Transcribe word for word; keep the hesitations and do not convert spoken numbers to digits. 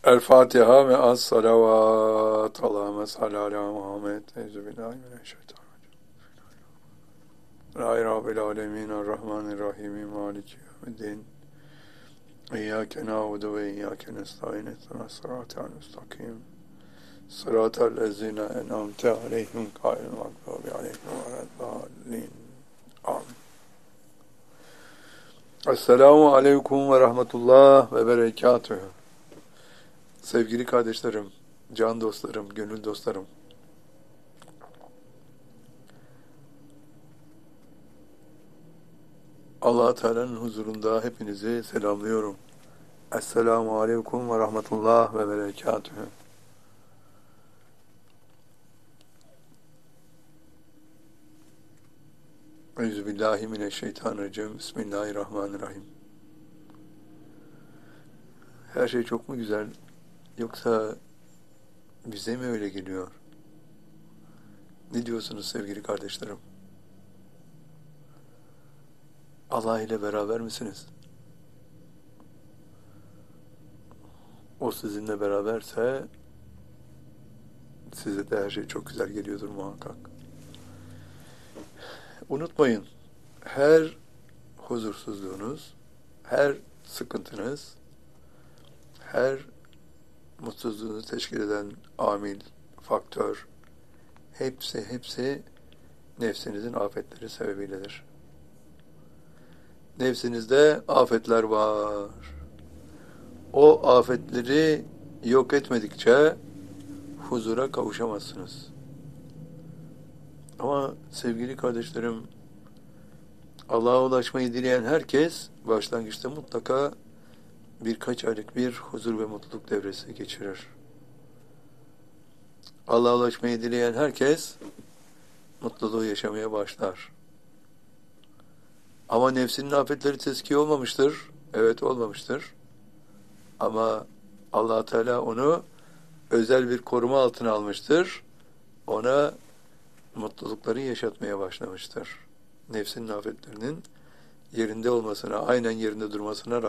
El Fatiha ve as salavat. Allahümme salli ala Muhammed. Euzubillahimineşşeytanirracim. Bismillahi Rabbil alemin. Errahmanirrahim. Maliki yevmiddin. İyyâke na'budu ve iyyâke nestaîn. İhdinas sıratal müstakim. Sıratal lezîne en'amte aleyhim gayril mağdûbi aleyhim veleddâllîn. Amin. Esselamu aleyküm ve rahmetullah ve berekatühü. Sevgili kardeşlerim, can dostlarım, gönül dostlarım. Allah Teala'nın huzurunda hepinizi selamlıyorum. Esselamu aleyküm ve rahmetullah ve berekatühü. Euzubillahimineşşeytanirracim. Bismillahirrahmanirrahim. Her şey çok mu güzel? Yoksa bize mi öyle geliyor? Ne diyorsunuz sevgili kardeşlerim? Allah ile beraber misiniz? O sizinle beraberse size de her şey çok güzel geliyordur muhakkak. Unutmayın, her huzursuzluğunuz, her sıkıntınız, her mutsuzluğunu teşkil eden amil, faktör, hepsi hepsi nefsinizin afetleri sebebiyledir. Nefsinizde afetler var. O afetleri yok etmedikçe huzura kavuşamazsınız. Ama sevgili kardeşlerim, Allah'a ulaşmayı dileyen herkes başlangıçta mutlaka birkaç aylık bir huzur ve mutluluk devresi geçirir. Allah'a ulaşmayı dileyen herkes mutluluğu yaşamaya başlar. Ama nefsinin afetleri tezkiye olmamıştır. Evet, olmamıştır. Ama Allah Teala onu özel bir koruma altına almıştır. Ona mutlulukları yaşatmaya başlamıştır. Nefsinin afetlerinin yerinde olmasına, aynen yerinde durmasına